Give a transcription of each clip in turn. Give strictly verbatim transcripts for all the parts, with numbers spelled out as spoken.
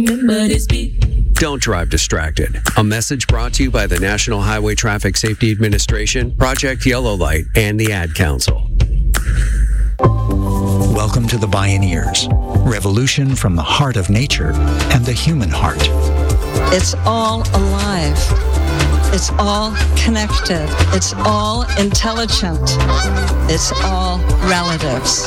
Don't drive distracted. A message brought to you by the National Highway Traffic Safety Administration, Project Yellow Light, and the Ad Council. Welcome to the Bioneers, revolution from the heart of nature and the human heart. It's all alive. It's all connected. It's all intelligent. It's all relatives.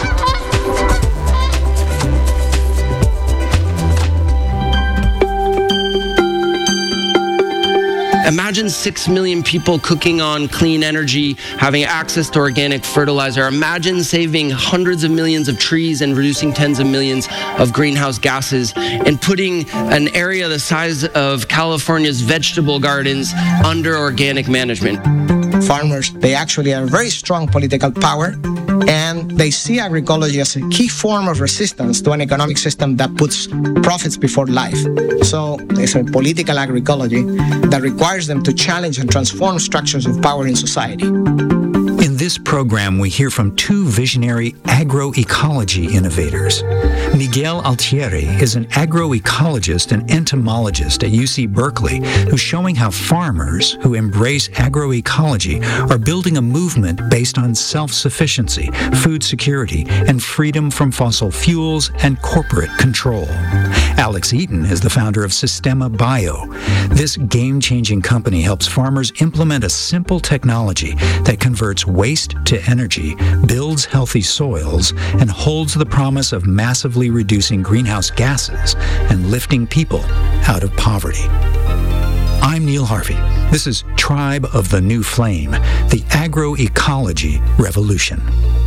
Imagine six million people cooking on clean energy, having access to organic fertilizer. Imagine saving hundreds of millions of trees and reducing tens of millions of greenhouse gases, and putting an area the size of California's vegetable gardens under organic management. Farmers, they actually have very strong political power, and they see agroecology as a key form of resistance to an economic system that puts profits before life. So it's a political agroecology that requires them to challenge and transform structures of power in society. In this program, we hear from two visionary agroecology innovators. Miguel Altieri is an agroecologist and entomologist at U C Berkeley who's showing how farmers who embrace agroecology are building a movement based on self-sufficiency, food security, and freedom from fossil fuels and corporate control. Alex Eaton is the founder of Sistema Bio. This game-changing company helps farmers implement a simple technology that converts waste to energy, builds healthy soils, and holds the promise of massively reducing greenhouse gases and lifting people out of poverty. I'm Neil Harvey. This is Tribe of the New Flame, the agroecology revolution.